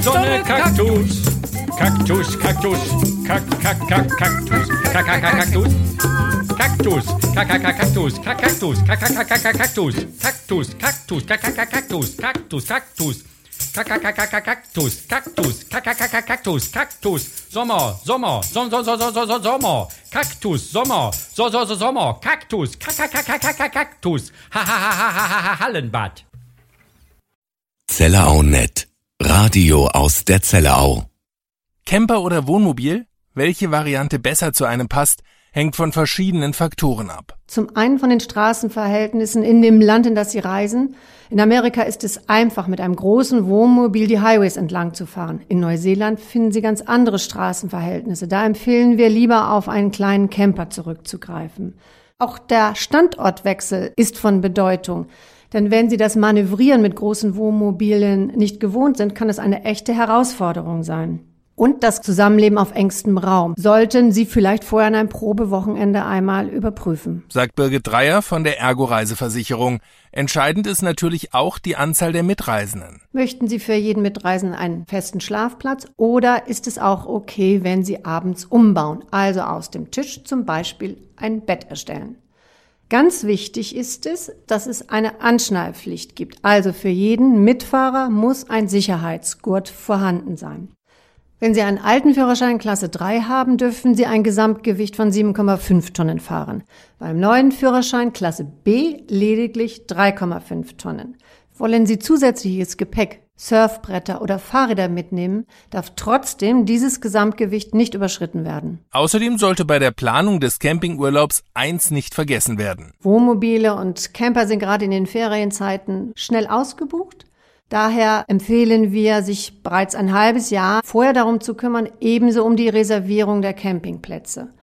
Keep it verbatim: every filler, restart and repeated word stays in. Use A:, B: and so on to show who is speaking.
A: Sonne, Kaktus. Kaktus, Kaktus, Kak, Kak, Kak, Kaktus, Kak, Kak, Kaktus. Kaktus, Kak, Kak, Kaktus, Kak, Kaktus, Kak, Kak, Kak, Kaktus, Kaktus, Kaktus, Kak, Kak, Kaktus, Kaktus, Kaktus. Kaktus, Kaktus, Kaktus, Kaktus, Sommer, Sommer, so, so, so, so, so, Sommer, Kaktus, Sommer, so, so, so, Sommer, Kaktus, Kaktus, ha, ha, ha, ha, ha, ha, Hallenbad.
B: Zellerau Net, Radio aus der Zellerau.
C: Camper oder Wohnmobil? Welche Variante besser zu einem passt, hängt von verschiedenen Faktoren ab.
D: Zum einen von den Straßenverhältnissen in dem Land, in das Sie reisen. In Amerika ist es einfach, mit einem großen Wohnmobil die Highways entlang zu fahren. In Neuseeland finden Sie ganz andere Straßenverhältnisse. Da empfehlen wir lieber, auf einen kleinen Camper zurückzugreifen. Auch der Standortwechsel ist von Bedeutung. Denn wenn Sie das Manövrieren mit großen Wohnmobilen nicht gewohnt sind, kann es eine echte Herausforderung sein. Und das Zusammenleben auf engstem Raum sollten Sie vielleicht vorher an einem Probewochenende einmal überprüfen.
C: Sagt Birgit Dreier von der Ergo-Reiseversicherung. Entscheidend ist natürlich auch die Anzahl der Mitreisenden.
D: Möchten Sie für jeden Mitreisenden einen festen Schlafplatz oder ist es auch okay, wenn Sie abends umbauen, also aus dem Tisch zum Beispiel ein Bett erstellen? Ganz wichtig ist es, dass es eine Anschnallpflicht gibt. Also für jeden Mitfahrer muss ein Sicherheitsgurt vorhanden sein. Wenn Sie einen alten Führerschein Klasse drei haben, dürfen Sie ein Gesamtgewicht von sieben Komma fünf Tonnen fahren. Beim neuen Führerschein Klasse B lediglich drei Komma fünf Tonnen. Wollen Sie zusätzliches Gepäck, Surfbretter oder Fahrräder mitnehmen, darf trotzdem dieses Gesamtgewicht nicht überschritten werden.
C: Außerdem sollte bei der Planung des Campingurlaubs eins nicht vergessen werden.
D: Wohnmobile und Camper sind gerade in den Ferienzeiten schnell ausgebucht. Daher empfehlen wir, sich bereits ein halbes Jahr vorher darum zu kümmern, ebenso um die Reservierung der Campingplätze.